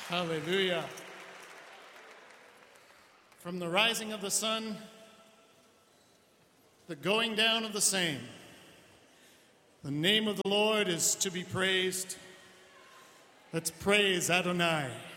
Hallelujah. From the rising of the sun, the going down of the same, the name of the Lord is to be praised. Let's praise Adonai.